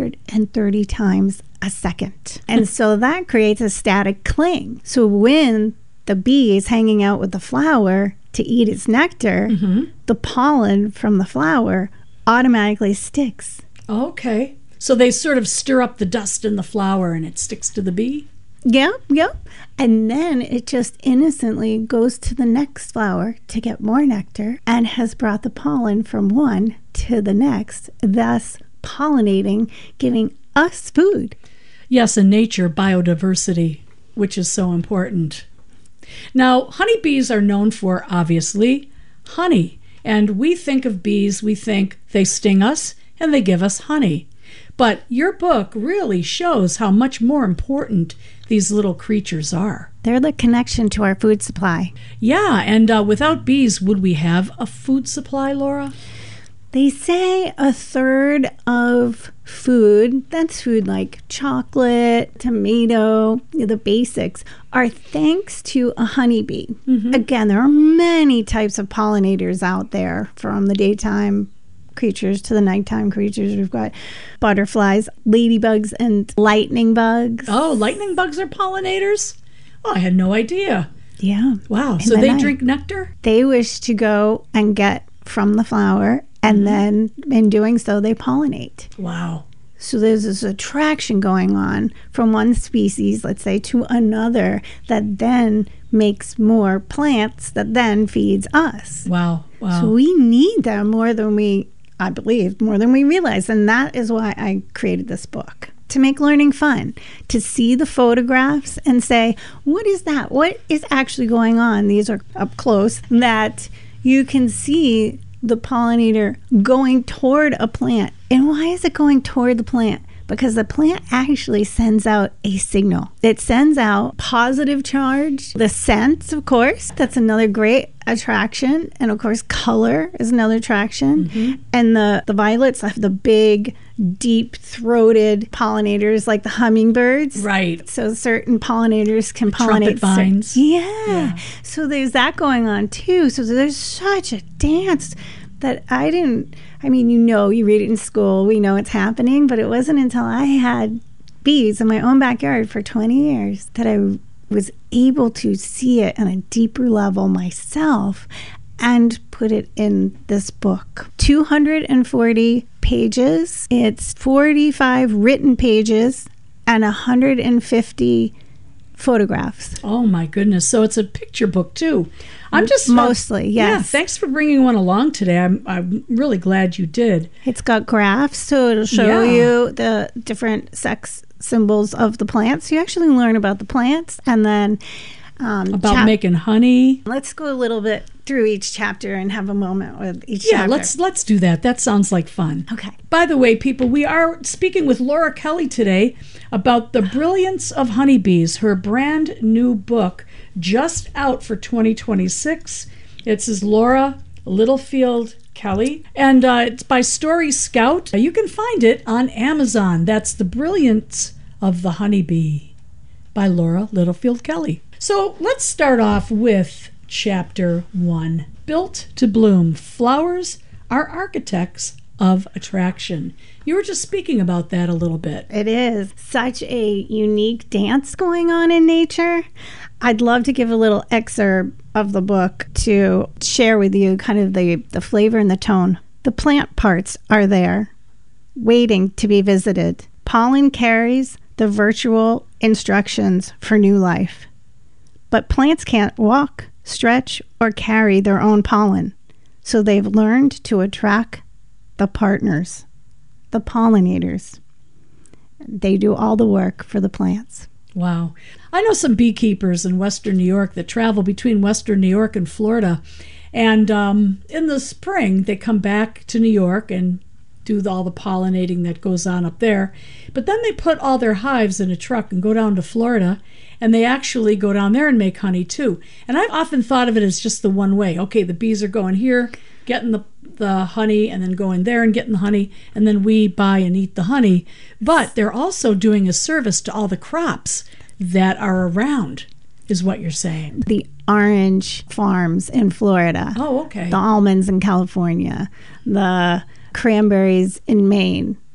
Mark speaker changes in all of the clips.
Speaker 1: 130 times a second. And so that creates a static cling. So when the bee is hanging out with the flower to eat its nectar, the pollen from the flower automatically sticks.
Speaker 2: Okay. So they sort of stir up the dust in the flower and it sticks to the bee?
Speaker 1: Yep. And then it just innocently goes to the next flower to get more nectar and has brought the pollen from one to the next, thus pollinating, giving us food.
Speaker 2: Yes, in nature, biodiversity, which is so important. Now, honeybees are known for, obviously, honey. And we think of bees, we think they sting us and they give us honey. But your book really shows how much more important these little creatures are.
Speaker 1: They're the connection to our food supply.
Speaker 2: Yeah, and without bees, would we have a food supply, Laura?
Speaker 1: They say a third of food, that's food like chocolate, tomato, the basics, are thanks to a honeybee. Again, there are many types of pollinators out there, from the daytime creatures to the nighttime creatures. We've got butterflies, ladybugs, and lightning bugs.
Speaker 2: Oh, lightning bugs are pollinators? Oh, I had no idea.
Speaker 1: Yeah.
Speaker 2: Wow. So they drink nectar?
Speaker 1: They wish to go and get from the flower, and then in doing so, they pollinate.
Speaker 2: Wow.
Speaker 1: So there's this attraction going on from one species, let's say, to another that then makes more plants that then feeds us.
Speaker 2: Wow.
Speaker 1: So we need them more than we realize. And that is why I created this book, to make learning fun, to see the photographs and say, what is that? What is actually going on? These are up close, that you can see the pollinator going toward a plant. And why is it going toward the plant? Because the plant actually sends out a signal. It sends out positive charge, the scent, of course. That's another great attraction. And of course, color is another attraction. And the violets have the big, deep-throated pollinators like the hummingbirds.
Speaker 2: Right.
Speaker 1: So certain pollinators can pollinate.
Speaker 2: Trumpet vines.
Speaker 1: Yeah. So there's that going on too. So there's such a dance that you read it in school, we know it's happening, but it wasn't until I had bees in my own backyard for 20 years that I was able to see it on a deeper level myself and put it in this book. 240 pages. It's 45 written pages and 150 photographs.
Speaker 2: Oh my goodness. So it's a picture book too. I'm just
Speaker 1: mostly, yes.
Speaker 2: Yeah, thanks for bringing one along today. I'm really glad you did.
Speaker 1: It's got graphs, so it'll show you the different sex symbols of the plants. You actually learn about the plants, and then
Speaker 2: about making honey.
Speaker 1: Let's go a little bit through each chapter and have a moment with each chapter.
Speaker 2: Yeah, let's do that. That sounds like fun.
Speaker 1: Okay.
Speaker 2: By the way, people, we are speaking with Laura Kelly today about The Brilliance of Honeybees, her brand new book, just out for 2026. It says Laura Littlefield Kelly, and it's by Story Scout. You can find it on Amazon. That's The Brilliance of the Honeybee by Laura Littlefield Kelly. So let's start off with Chapter 1. Built to Bloom. Flowers are architects of attraction. You were just speaking about that a little bit.
Speaker 1: It is such a unique dance going on in nature. I'd love to give a little excerpt of the book to share with you kind of the flavor and the tone. The plant parts are there, waiting to be visited. Pollen carries the virtual instructions for new life. But plants can't walk, stretch, or carry their own pollen. So they've learned to attract the partners, the pollinators. They do all the work for the plants.
Speaker 2: Wow. I know some beekeepers in Western New York that travel between Western New York and Florida. And in the spring, they come back to New York and do all the pollinating that goes on up there. But then they put all their hives in a truck and go down to Florida, and they actually go down there and make honey too. And I've often thought of it as just the one way. Okay, the bees are going here, getting the honey, and then going there and getting the honey, and then we buy and eat the honey. But they're also doing a service to all the crops that are around, is what you're saying.
Speaker 1: The orange farms in Florida.
Speaker 2: Oh, okay.
Speaker 1: The almonds in California. The cranberries in Maine.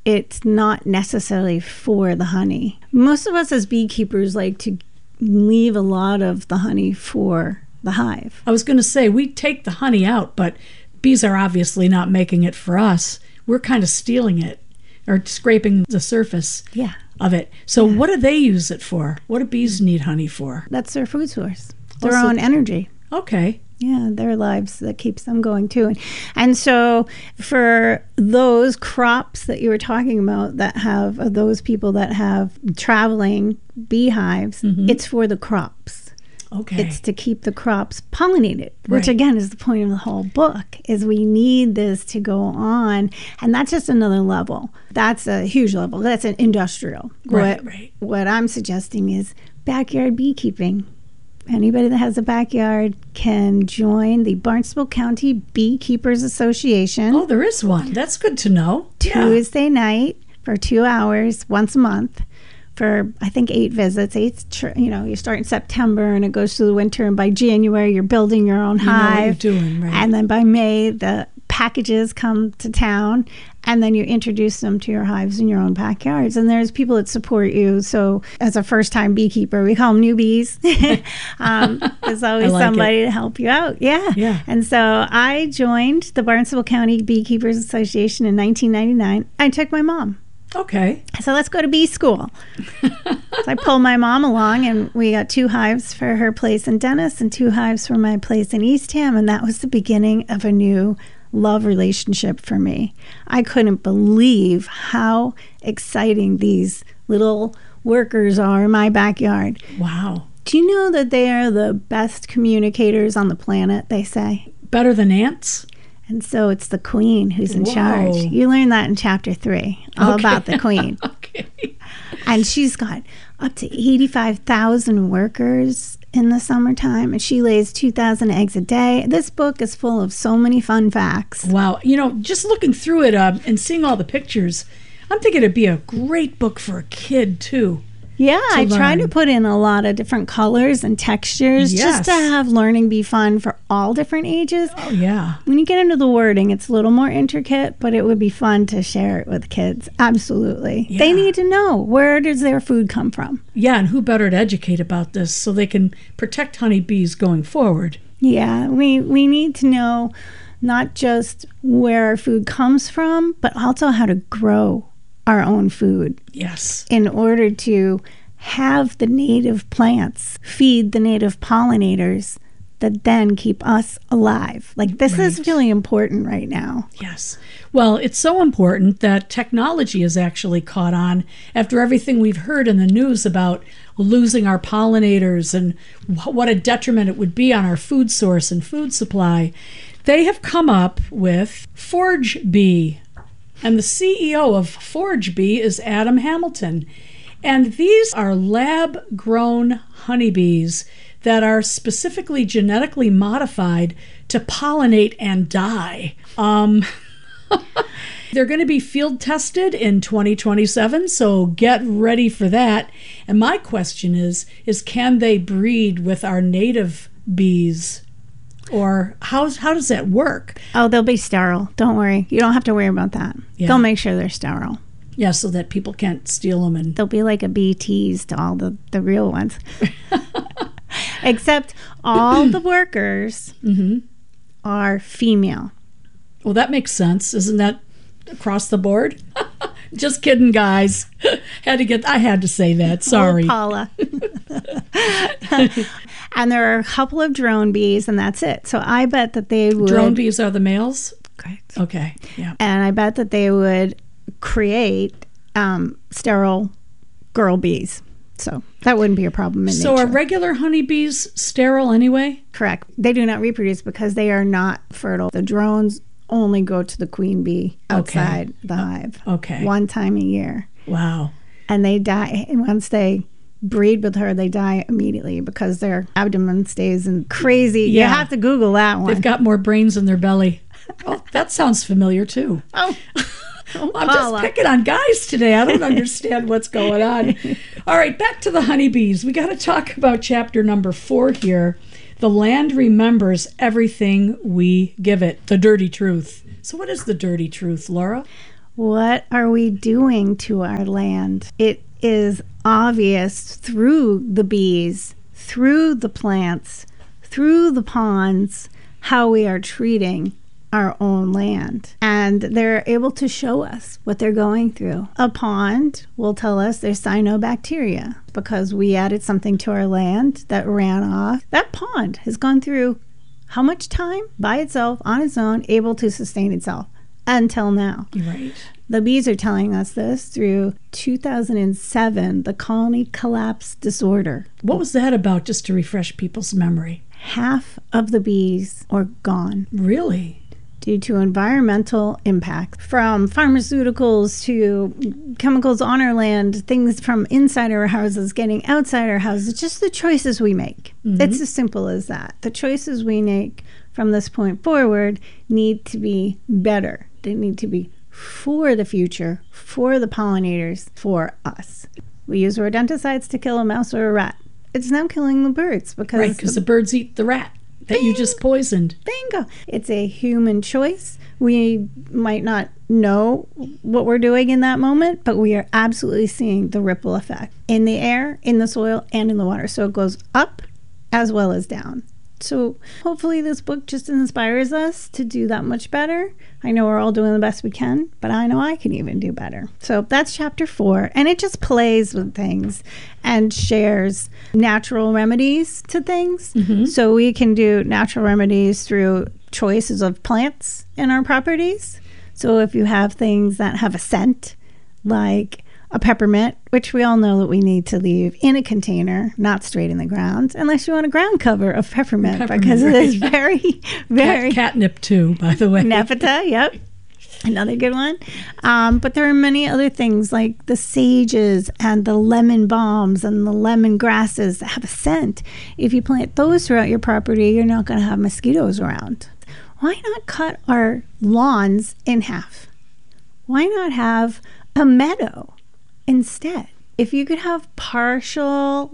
Speaker 1: it's not necessarily for the honey. Most of us as beekeepers like to leave a lot of the honey for the hive.
Speaker 2: I was going to say, we take the honey out, but bees are obviously not making it for us. We're kind of stealing it or scraping the surface of it. So what do they use it for? What do bees need honey for?
Speaker 1: That's their food source, their own energy.
Speaker 2: Okay.
Speaker 1: Yeah, their lives that keeps them going too. And so for those crops that you were talking about that have those people that have traveling beehives, it's for the crops.
Speaker 2: Okay.
Speaker 1: It's to keep the crops pollinated, which again is the point of the whole book, is we need this to go on. And that's just another level. That's a huge level. That's an industrial. What I'm suggesting is backyard beekeeping. Anybody that has a backyard can join the Barnstable County Beekeepers Association.
Speaker 2: Oh, there is one. That's good to know.
Speaker 1: Tuesday night for 2 hours once a month for, I think, 8 visits. You start in September and it goes through the winter, and by January you're building your own hive.
Speaker 2: Know what you're doing, right?
Speaker 1: And then by May the packages come to town, and then you introduce them to your hives in your own backyards. And there's people that support you. So as a first-time beekeeper, we call them newbies. There's always somebody to help you out. Yeah. And so I joined the Barnstable County Beekeepers Association in 1999. I took my mom.
Speaker 2: Okay.
Speaker 1: So let's go to bee school. So I pulled my mom along, and we got 2 hives for her place in Dennis and 2 hives for my place in Eastham. And that was the beginning of a new love relationship for me. I couldn't believe how exciting these little workers are in my backyard.
Speaker 2: Wow.
Speaker 1: Do you know that they are the best communicators on the planet, they say?
Speaker 2: Better than ants?
Speaker 1: And so it's the queen who's in charge. You learn that in chapter 3, all about the queen.
Speaker 2: Okay.
Speaker 1: And she's got up to 85,000 workers in the summertime, and she lays 2,000 eggs a day. This book is full of so many fun facts.
Speaker 2: Wow. Just looking through it and seeing all the pictures, I'm thinking it'd be a great book for a kid, too.
Speaker 1: Yeah, I try to put in a lot of different colors and textures just to have learning be fun for all different ages.
Speaker 2: Oh, yeah.
Speaker 1: When you get into the wording, it's a little more intricate, but it would be fun to share it with kids. Absolutely. Yeah. They need to know, where does their food come from?
Speaker 2: Yeah, and who better to educate about this so they can protect honeybees going forward?
Speaker 1: Yeah, we need to know not just where our food comes from, but also how to grow our own food.
Speaker 2: Yes.
Speaker 1: In order to have the native plants feed the native pollinators that then keep us alive. Like, this is really important right now.
Speaker 2: Yes. Well, it's so important that technology has actually caught on after everything we've heard in the news about losing our pollinators and what a detriment it would be on our food source and food supply. They have come up with Forage Bee. And the CEO of Forage Bee is Adam Hamilton. And these are lab-grown honeybees that are specifically genetically modified to pollinate and die. They're going to be field tested in 2027, so get ready for that. And my question is can they breed with our native bees? Or how does that work?
Speaker 1: Oh, they'll be sterile. Don't worry. You don't have to worry about that. Yeah. They'll make sure they're sterile.
Speaker 2: Yeah, so that people can't steal them. And
Speaker 1: they'll be like a bee tease to all the real ones. Except all the workers are female.
Speaker 2: Well, that makes sense. Isn't that across the board? Just kidding, guys. I had to say that. Sorry.
Speaker 1: Oh, Paula. And there are a couple of drone bees, and that's it. So I bet that they would...
Speaker 2: Drone bees are the males?
Speaker 1: Correct.
Speaker 2: Okay, yeah.
Speaker 1: And I bet that they would create sterile girl bees. So that wouldn't be a problem in nature.
Speaker 2: So are regular honeybees sterile anyway?
Speaker 1: Correct. They do not reproduce because they are not fertile. The drones only go to the queen bee outside the hive.
Speaker 2: Okay.
Speaker 1: One time a year.
Speaker 2: Wow.
Speaker 1: And they die. And once they breed with her, they die immediately because their abdomen stays in crazy.
Speaker 2: Yeah.
Speaker 1: You have to Google that one.
Speaker 2: They've got more brains in their belly. Oh, that sounds familiar too.
Speaker 1: Oh.
Speaker 2: I'm just picking on guys today. I don't understand what's going on. All right, back to the honeybees. We got to talk about chapter number 4 here. The land remembers everything we give it. The dirty truth. So what is the dirty truth, Laura?
Speaker 1: What are we doing to our land? It is obvious through the bees, through the plants, through the ponds, how we are treating our own land. And they're able to show us what they're going through. A pond will tell us there's cyanobacteria because we added something to our land that ran off. That pond has gone through how much time by itself, on its own, able to sustain itself until now.
Speaker 2: Right.
Speaker 1: The bees are telling us this through 2007, the colony collapse disorder.
Speaker 2: What was that about, just to refresh people's memory?
Speaker 1: Half of the bees are gone.
Speaker 2: Really?
Speaker 1: Due to environmental impact, from pharmaceuticals to chemicals on our land, things from inside our houses getting outside our houses, just the choices we make. Mm-hmm. It's as simple as that. The choices we make from this point forward need to be better. They need to be for the future, for the pollinators, for us. We use rodenticides to kill a mouse or a rat. It's now killing the birds because
Speaker 2: the birds eat the rat that you just poisoned.
Speaker 1: Bingo. It's a human choice. We might not know what we're doing in that moment, but we are absolutely seeing the ripple effect in the air, in the soil, and in the water. So it goes up as well as down. So hopefully this book just inspires us to do that much better. I know we're all doing the best we can, but I know I can even do better. So that's chapter 4, and it just plays with things and shares natural remedies to things. Mm-hmm. So we can do natural remedies through choices of plants in our properties. So if you have things that have a scent, like a peppermint, which we all know that we need to leave in a container, not straight in the ground, unless you want a ground cover of peppermint because it is very, very...
Speaker 2: Catnip too, by the way.
Speaker 1: Nepeta, yep. Another good one. But there are many other things like the sages and the lemon balms and the lemon grasses that have a scent. If you plant those throughout your property, you're not going to have mosquitoes around. Why not cut our lawns in half? Why not have a meadow instead? If you could have partial,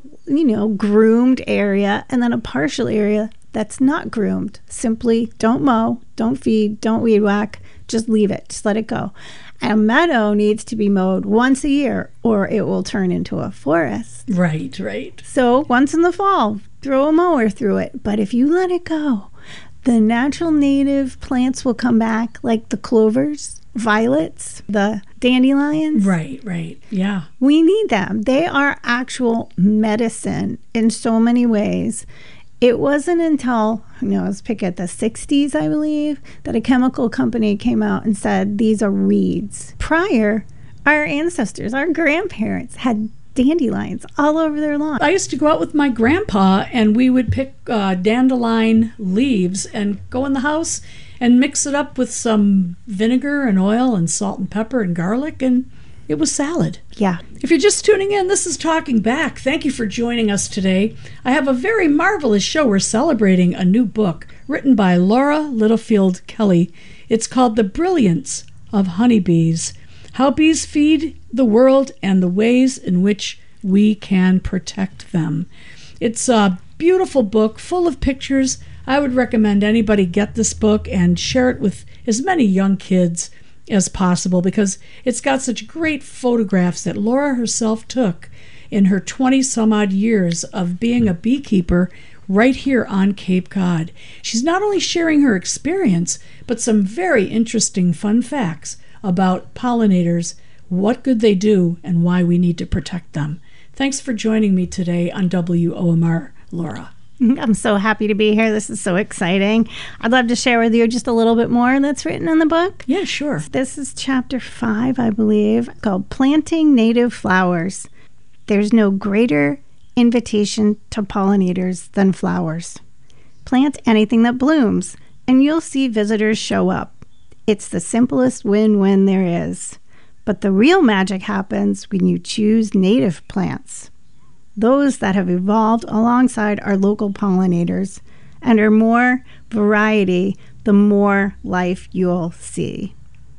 Speaker 1: groomed area and then a partial area that's not groomed, simply don't mow, don't feed, don't weed whack, just leave it, just let it go. And a meadow needs to be mowed once a year or it will turn into a forest.
Speaker 2: Right.
Speaker 1: So once in the fall, throw a mower through it. But if you let it go, the natural native plants will come back, like the clovers, violets, the dandelions.
Speaker 2: Right. Yeah.
Speaker 1: We need them. They are actual medicine in so many ways. It wasn't until, let's pick at the 60s, I believe, that a chemical company came out and said, these are reeds. Prior, our ancestors, our grandparents had dandelions all over their lawn.
Speaker 2: I used to go out with my grandpa and we would pick dandelion leaves and go in the house and mix it up with some vinegar and oil and salt and pepper and garlic, and it was salad.
Speaker 1: Yeah.
Speaker 2: If you're just tuning in, this is Talking Back. Thank you for joining us today. I have a very marvelous show. We're celebrating a new book written by Laura Littlefield Kelly. It's called The Brilliance of Honeybees: How Bees Feed the World and the Ways in Which We Can Protect Them. It's a beautiful book full of pictures. I would recommend anybody get this book and share it with as many young kids as possible because it's got such great photographs that Laura herself took in her 20-some-odd years of being a beekeeper right here on Cape Cod. She's not only sharing her experience, but some very interesting fun facts about pollinators, what good they do, and why we need to protect them. Thanks for joining me today on WOMR, Laura.
Speaker 1: I'm so happy to be here. This is so exciting. I'd love to share with you just a little bit more that's written in the book.
Speaker 2: Yeah, sure.
Speaker 1: This is chapter 5, I believe, called Planting Native Flowers. There's no greater invitation to pollinators than flowers. Plant anything that blooms, and you'll see visitors show up. It's the simplest win-win there is. But the real magic happens when you choose native plants, those that have evolved alongside our local pollinators, and are more variety, the more life you'll see.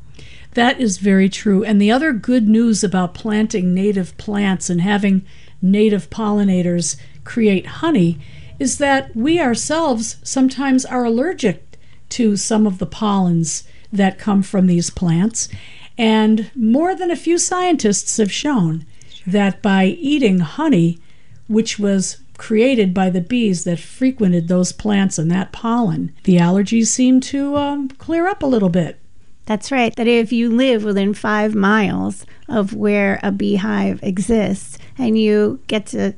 Speaker 2: That is very true. And the other good news about planting native plants and having native pollinators create honey is that we ourselves sometimes are allergic to some of the pollens that come from these plants. And more than a few scientists have shown that by eating honey, which was created by the bees that frequented those plants and that pollen, the allergies seem to clear up a little bit.
Speaker 1: That's right. That if you live within 5 miles of where a beehive exists and you get to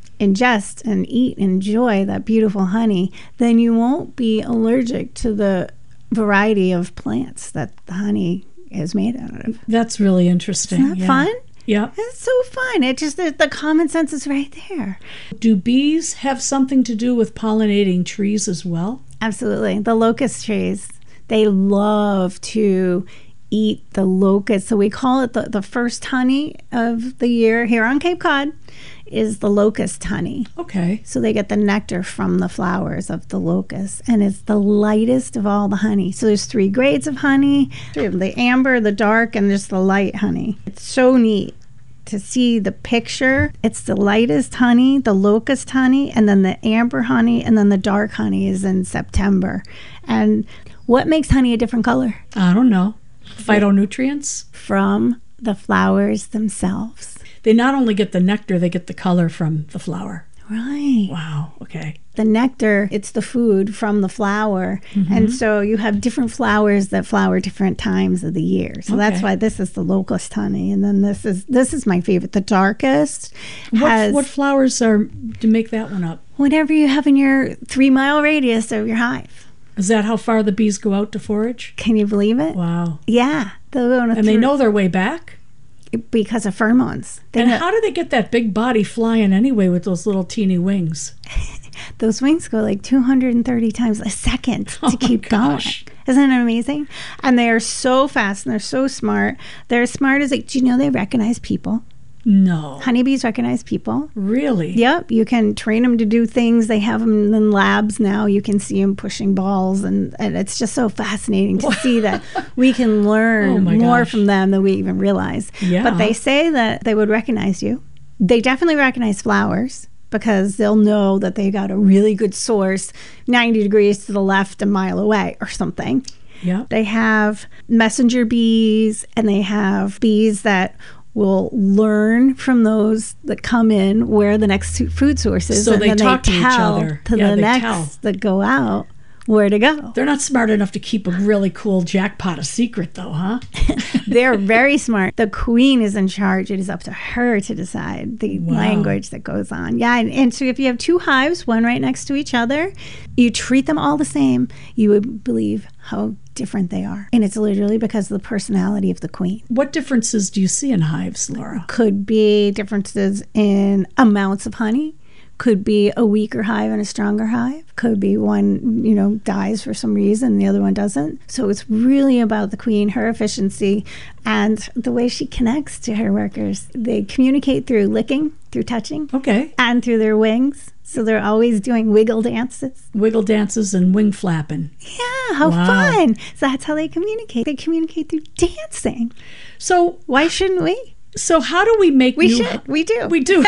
Speaker 1: ingest and eat and enjoy that beautiful honey, then you won't be allergic to the variety of plants that the honey is made out of.
Speaker 2: That's really interesting.
Speaker 1: Isn't that fun?
Speaker 2: Yeah.
Speaker 1: It's so fun. It just, the common sense is right there.
Speaker 2: Do bees have something to do with pollinating trees as well?
Speaker 1: Absolutely. The locust trees, they love to eat the locust. So we call it the first honey of the year here on Cape Cod is the locust honey.
Speaker 2: Okay.
Speaker 1: So they get the nectar from the flowers of the locust, and it's the lightest of all the honey. So there's 3 grades of honey, the amber, the dark, and just the light honey. It's so neat to see the picture. It's the lightest honey, the locust honey, and then the amber honey, and then the dark honey is in September. And what makes honey a different color?
Speaker 2: I don't know. Phytonutrients?
Speaker 1: From the flowers themselves.
Speaker 2: They not only get the nectar, they get the color from the flower.
Speaker 1: Right.
Speaker 2: Wow. Okay.
Speaker 1: The nectar, it's the food from the flower. And so you have different flowers that flower different times of the year. So that's why this is the locust honey. And then this is my favorite, the darkest.
Speaker 2: What flowers are to make that one up?
Speaker 1: Whatever you have in your 3-mile radius of your hive.
Speaker 2: Is that how far the bees go out to forage?
Speaker 1: Can you believe it?
Speaker 2: Wow.
Speaker 1: Yeah. They'll go on
Speaker 2: and they know their way back?
Speaker 1: Because of pheromones.
Speaker 2: How do they get that big body flying anyway with those little teeny wings?
Speaker 1: Those wings go like 230 times a second to keep going. Isn't it amazing? And they are so fast and they're so smart. They're as smart as, do you know they recognize people?
Speaker 2: No.
Speaker 1: Honeybees recognize people.
Speaker 2: Really?
Speaker 1: Yep. You can train them to do things. They have them in labs now. You can see them pushing balls. And it's just so fascinating to see that we can learn more from them than we even realize.
Speaker 2: Yeah.
Speaker 1: But they say that they would recognize you. They definitely recognize flowers because they'll know that they got a really good source 90 degrees to the left, a mile away or something.
Speaker 2: Yeah.
Speaker 1: They have messenger bees and they have bees that will learn from those that come in where the next food source is.
Speaker 2: So
Speaker 1: and
Speaker 2: they
Speaker 1: then
Speaker 2: talk to each other.
Speaker 1: To the next that go out where to go.
Speaker 2: They're not smart enough to keep a really cool jackpot a secret, though, huh?
Speaker 1: They're very smart. The queen is in charge. It is up to her to decide the language that goes on. Yeah, and so if you have 2 hives, one right next to each other, you treat them all the same, you would believe how different they are. And it's literally because of the personality of the queen.
Speaker 2: What differences do you see in hives, Laura?
Speaker 1: Could be differences in amounts of honey. Could be a weaker hive and a stronger hive. Could be one, dies for some reason, the other one doesn't. So it's really about the queen, her efficiency, and the way she connects to her workers. They communicate through licking, through touching, and through their wings. So they're always doing wiggle dances.
Speaker 2: Wiggle dances and wing flapping.
Speaker 1: Yeah, how fun. So that's how they communicate. They communicate through dancing.
Speaker 2: So
Speaker 1: why shouldn't we?
Speaker 2: So how do we make
Speaker 1: We do.
Speaker 2: We do.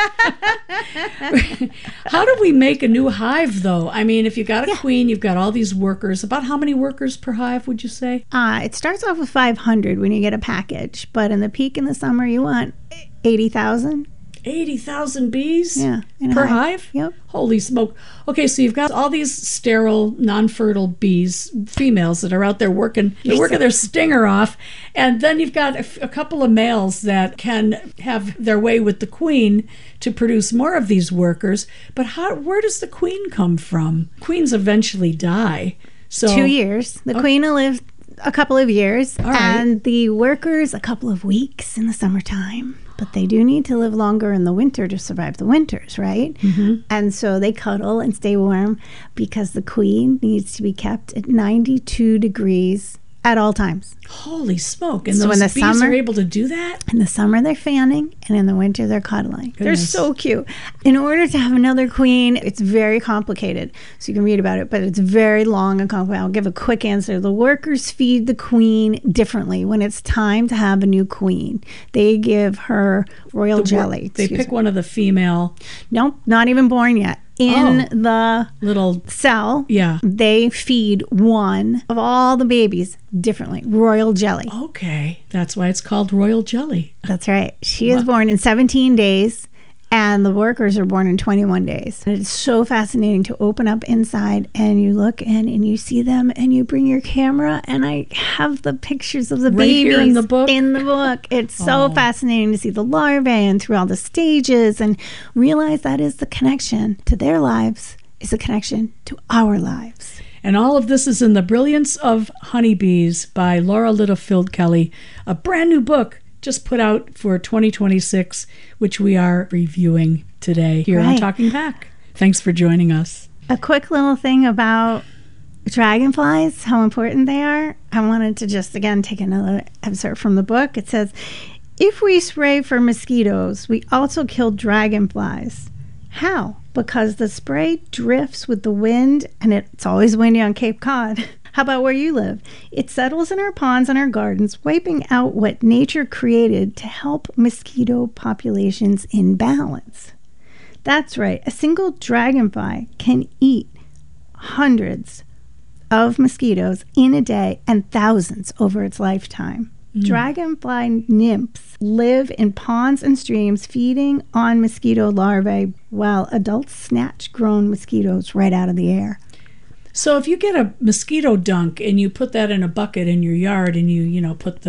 Speaker 2: How do we make a new hive, though? I mean, if you've got a queen, you've got all these workers. About how many workers per hive, would you say?
Speaker 1: It starts off with 500 when you get a package. But in the peak in the summer, you want 80,000.
Speaker 2: 80,000 bees
Speaker 1: per
Speaker 2: hive?
Speaker 1: Yep.
Speaker 2: Holy smoke. Okay, so you've got all these sterile, non-fertile bees, females that are out there working their stinger off, and then you've got a couple of males that can have their way with the queen to produce more of these workers. But where does the queen come from? Queens eventually die. So
Speaker 1: 2 years. The queen will live a couple of years, and the workers a couple of weeks in the summertime. But they do need to live longer in the winter to survive the winters, right? Mm-hmm. And so they cuddle and stay warm because the queen needs to be kept at 92 degrees at all times.
Speaker 2: Holy smoke. And so those bees are able to do that?
Speaker 1: In the summer, they're fanning, and in the winter, they're cuddling. Goodness. They're so cute. In order to have another queen, it's very complicated. So you can read about it, but it's very long and complicated. I'll give a quick answer. The workers feed the queen differently. When it's time to have a new queen, they give her royal jelly.
Speaker 2: They pick one of the female.
Speaker 1: Nope, not even born yet. in the
Speaker 2: little
Speaker 1: cell.
Speaker 2: Yeah.
Speaker 1: They feed one of all the babies differently. Royal jelly.
Speaker 2: Okay. That's why it's called royal jelly.
Speaker 1: That's right. She is born in 17 days. And the workers are born in 21 days. And it's so fascinating to open up inside and you look in and you see them and you bring your camera and I have the pictures of the babies
Speaker 2: here in the book.
Speaker 1: It's so fascinating to see the larvae and through all the stages and realize that is the connection to their lives is a connection to our lives.
Speaker 2: And all of this is in The Brilliance of Honeybees by Laura Littlefield Kelly, a brand new book just put out for 2026, which we are reviewing today here on Talking Back. Thanks for joining us.
Speaker 1: A quick little thing about dragonflies, how important they are. I wanted to just, again, take another excerpt from the book. It says, if we spray for mosquitoes, we also kill dragonflies. How? Because the spray drifts with the wind, and it's always windy on Cape Cod. How about where you live? It settles in our ponds and our gardens, wiping out what nature created to help mosquito populations in balance. That's right. A single dragonfly can eat hundreds of mosquitoes in a day and thousands over its lifetime. Dragonfly nymphs live in ponds and streams feeding on mosquito larvae while adults snatch grown mosquitoes right out of the air.
Speaker 2: So if you get a mosquito dunk and you put that in a bucket in your yard and you put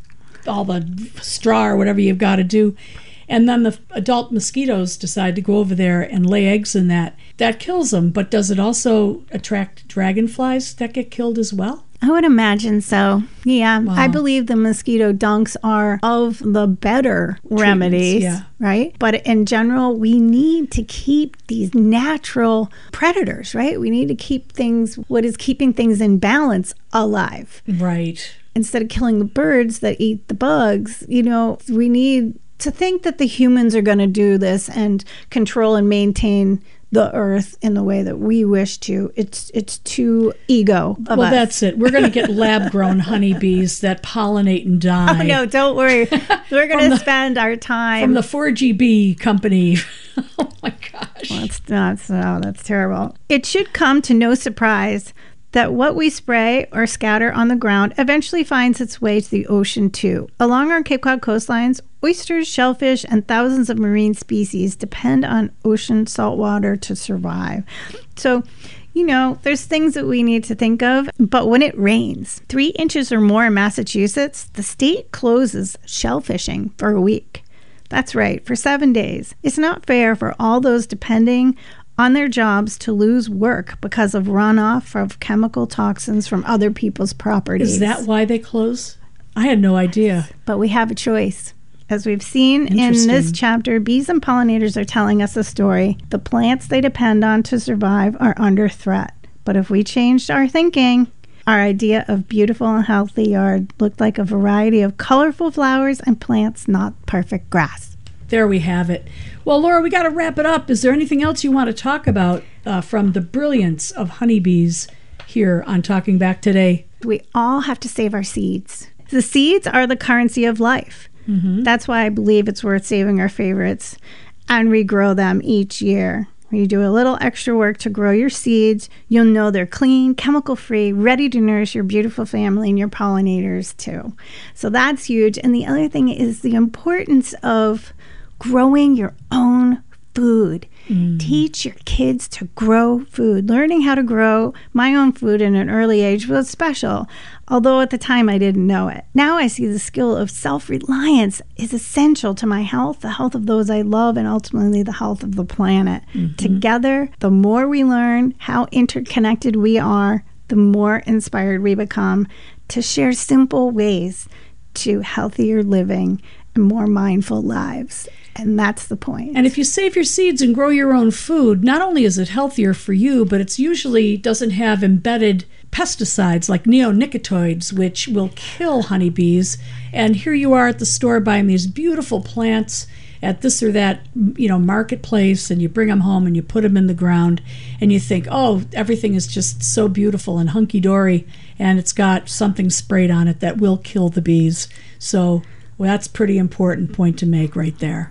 Speaker 2: all the straw or whatever you've got to do, and then the adult mosquitoes decide to go over there and lay eggs in that kills them. But does it also attract dragonflies that get killed as well?
Speaker 1: I would imagine so. Yeah.
Speaker 2: Wow.
Speaker 1: I believe the mosquito dunks are of the better remedies, right? But in general, we need to keep these natural predators, right? We need to keep what is keeping things in balance alive.
Speaker 2: Right.
Speaker 1: Instead of killing the birds that eat the bugs, we need to think that the humans are going to do this and control and maintain the earth in the way that we wish to. It's too ego of us.
Speaker 2: Well, that's it. We're going to get lab-grown honeybees that pollinate and die.
Speaker 1: Oh, no, don't worry. We're going to spend our time.
Speaker 2: From the 4GB company. Oh, my gosh.
Speaker 1: Well, that's terrible. It should come to no surprise that what we spray or scatter on the ground eventually finds its way to the ocean too. Along our Cape Cod coastlines, oysters, shellfish, and thousands of marine species depend on ocean salt water to survive. So, there's things that we need to think of, but when it rains 3 inches or more in Massachusetts, the state closes shellfishing for a week. That's right, for 7 days. It's not fair for all those depending on their jobs to lose work because of runoff of chemical toxins from other people's properties.
Speaker 2: Is that why they close? I had no idea.
Speaker 1: But we have a choice. As we've seen in this chapter, bees and pollinators are telling us a story. The plants they depend on to survive are under threat. But if we changed our thinking, our idea of beautiful and healthy yard looked like a variety of colorful flowers and plants, not perfect grass.
Speaker 2: There we have it. Well, Laura, we got to wrap it up. Is there anything else you want to talk about from the brilliance of honeybees here on Talking Back today?
Speaker 1: We all have to save our seeds. The seeds are the currency of life. Mm-hmm. That's why I believe it's worth saving our favorites and regrow them each year. When you do a little extra work to grow your seeds, you'll know they're clean, chemical-free, ready to nourish your beautiful family and your pollinators too. So that's huge. And the other thing is the importance of growing your own food. Teach your kids to grow food. Learning how to grow my own food in an early age was special, although at the time I didn't know it. Now I see the skill of self-reliance is essential to my health, the health of those I love, and ultimately the health of the planet. Mm-hmm. Together, the more we learn how interconnected we are, the more inspired we become to share simple ways to healthier living and more mindful lives. And that's the point.
Speaker 2: And if you save your seeds and grow your own food, not only is it healthier for you, but it's usually doesn't have embedded pesticides like neonicotinoids, which will kill honeybees. And here you are at the store buying these beautiful plants at this or that, marketplace, and you bring them home and you put them in the ground and you think, oh, everything is just so beautiful and hunky-dory, and it's got something sprayed on it that will kill the bees. So that's a pretty important point to make right there.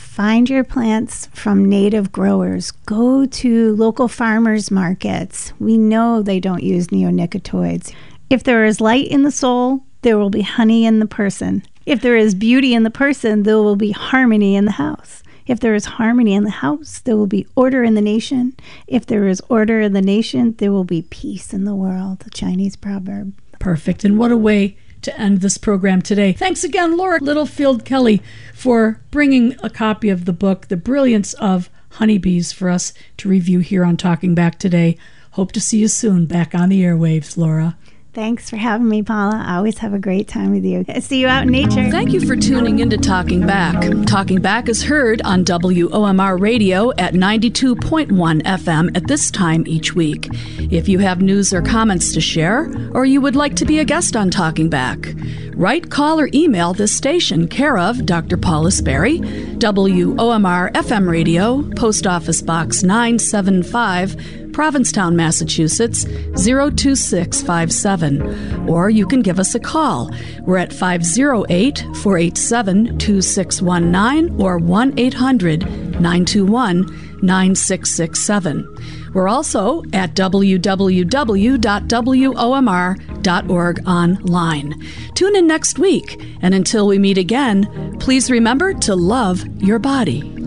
Speaker 1: Find your plants from native growers. Go to local farmers markets. We know they don't use neonicotinoids. If there is light in the soul, there will be honey in the person. If there is beauty in the person, there will be harmony in the house. If there is harmony in the house, there will be order in the nation. If there is order in the nation, there will be peace in the world, the Chinese proverb.
Speaker 2: Perfect. And what a way to end this program today. Thanks again, Laura Littlefield Kelly, for bringing a copy of the book, The Brilliance of Honeybees, for us to review here on Talking Back today. Hope to see you soon back on the airwaves, Laura.
Speaker 1: Thanks for having me, Paula. I always have a great time with you. See you out in nature.
Speaker 3: Thank you for tuning into Talking Back. Talking Back is heard on WOMR Radio at 92.1 FM at this time each week. If you have news or comments to share, or you would like to be a guest on Talking Back, write, call, or email this station, care of Dr. Paula Sperry, WOMR FM Radio, Post Office Box 975, Provincetown, Massachusetts, 02657. Or you can give us a call. We're at 508-487-2619 or 1-800-921-9667. We're also at www.womr.org online. Tune in next week, and until we meet again, please remember to love your body.